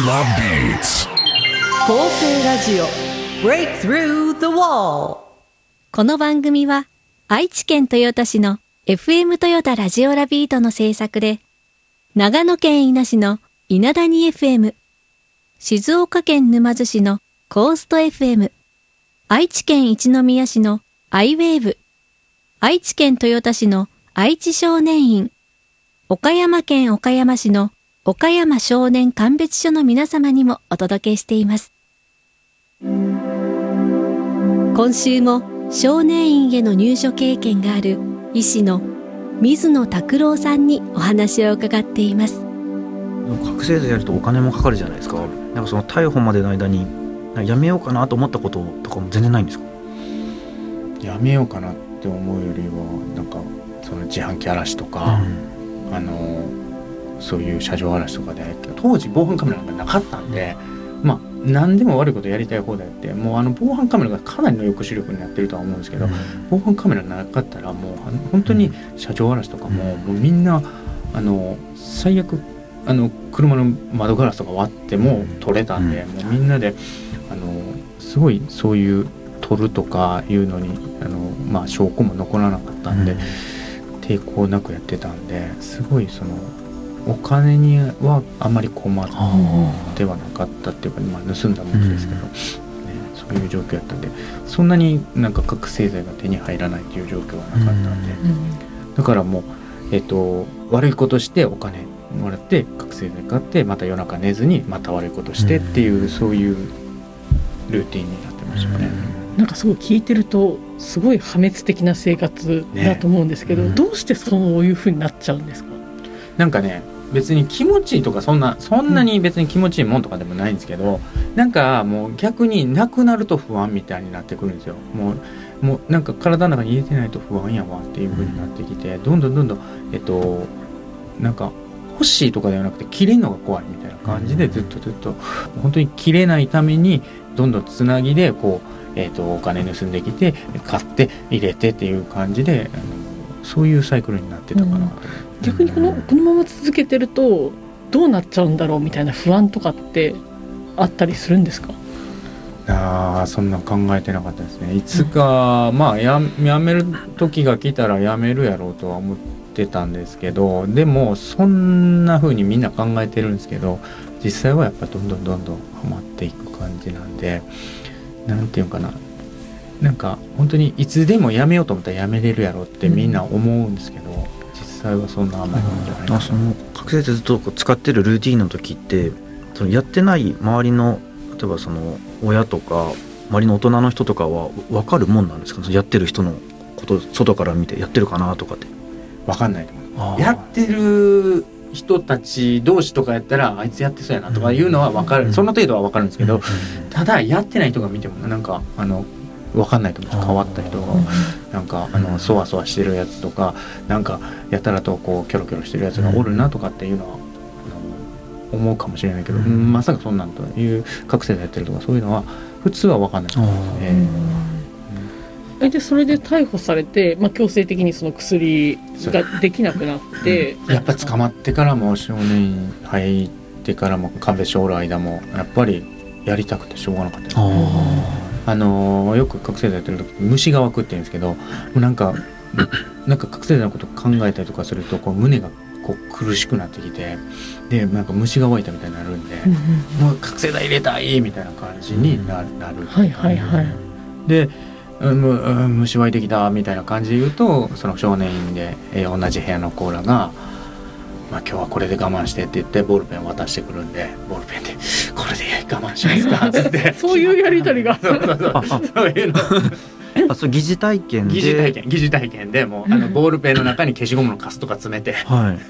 Love Beats。 構成ラジオ Break Through the Wall。 この番組は愛知県豊田市の FM 豊田ラジオラビートの制作で、長野県伊那市の稲谷 FM、静岡県沼津市のコースト FM、愛知県一宮市のアイウェーブ、愛知県豊田市の愛知少年院、岡山県岡山市の岡山少年鑑別所の皆様にもお届けしています。今週も少年院への入所経験がある医師の水野拓郎さんにお話を伺っています。 覚醒剤やるとお金もかかるじゃないですか。なんかその逮捕までの間にやめようかなと思ったこととかも全然ないんですか？ やめようかなって思うよりはなんかその自販機荒らしとか、そういう車上荒らしとかで、当時防犯カメラがなかったんで、何でも悪いことやりたい放題やって、もう防犯カメラがかなりの抑止力になってるとは思うんですけど、防犯カメラなかったらもう本当に車上荒らしとかも、もうみんな最悪車の窓ガラスとか割っても撮れたんで、もうみんなですごいそういう撮るとかいうのに証拠も残らなかったんで、抵抗なくやってたんで、すごいそのお金にはあまり困ってはなかったっていうか、盗んだものですけど、そういう状況やったんで、そんなになんか覚醒剤が手に入らないっていう状況はなかったんで、だからもう、悪いことしてお金もらって覚醒剤買って、また夜中寝ずにまた悪いことしてっていう、そういうルーティンになってましたね。 なんかすごい聞いてるとすごい破滅的な生活だと思うんですけど、どうしてそういう風になっちゃうんですか？ なんかね、別に気持ちいいとかそんなに別に気持ちいいもんとかでもないんですけど、なんかもう逆になくなると不安みたいになってくるんですよ。もうなんか体の中に入れてないと不安やわっていう風になってきて、どんどんなんか欲しいとかではなくて切れるのが怖いみたいな感じで、ずっと本当に切れないためにどんどんつなぎでこう、お金盗んできて買って入れてっていう感じで、そういうサイクルになってたかなと。 逆にこのまま続けてるとどうなっちゃうんだろうみたいな不安とかってあったりするんですか？ そんな考えてなかったですね。いつか、やめる時が来たらやめるやろうとは思ってたんですけど、でもそんな風にみんな考えてるんですけど、実際はやっぱどんどんハマっていく感じなんで、なんていうかな、なんか本当にいつでもやめようと思ったらやめれるやろうってみんな思うんですけど、実際はそんな甘いもんじゃないかな。 その覚醒剤ずっと使ってるルーティンの時って、そのやってない周りの例えばその親とか周りの大人の人とかは分かるもんなんですか？そのやってる人のこと外から見てやってるかなとかって分かんないと思う。やってる人たち同士とかやったらあいつやってそうやなとかいうのは分かる、その程度は分かるんですけど、ただやってない人が見てもなんか分かんないと思うんです。変わった人がなんかそわそわしてるやつとか、なんかやたらとこうキョロキョロしてるやつがおるなとかっていうのは思うかもしれないけど、まさかそんなんという覚醒剤やってるとかそういうのは普通は分かんないと思うんですね。 でそれで逮捕されて、強制的にその薬ができなくなって、 やっぱ捕まってからも少年院入ってからも鑑別所おる間もやっぱりやりたくてしょうがなかったですね。よく覚醒剤やってる時虫が湧くって言うんですけど、なんか覚醒剤のこと考えたりとかするとこう胸がこう苦しくなってきて、でなんか虫が湧いたみたいになるんで、もう覚醒剤入れたいみたいな感じになる。で虫湧いてきたみたいな感じで言うと、その少年院で、同じ部屋のコーラが、今日はこれで我慢してって言ってボールペンを渡してくるんで、ボールペンでこれで我慢しますかってそういうやり取りがそういうのそれ疑似体験で疑似体験でもうボールペンの中に消しゴムのカスとか詰めて、